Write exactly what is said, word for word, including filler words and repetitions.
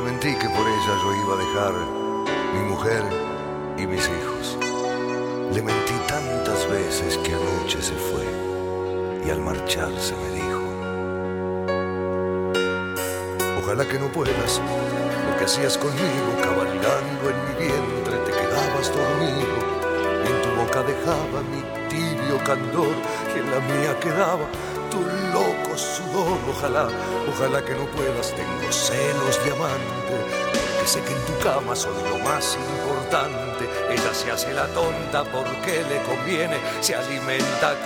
mentí que por ella yo iba a dejar mi mujer y mis hijos. Le mentí tantas veces que anoche se fue y al marcharse me dijo: ojalá que no puedas lo que hacías conmigo, cabalgando en mi vientre te quedabas dormido, y en tu boca dejaba mi tibio candor, y en la mía quedaba tu loco sudor. Ojalá, ojalá que no puedas, tengo celos de amante, que sé que en tu cama soy lo más importante. Ella se hace la tonta porque le conviene, se alimenta con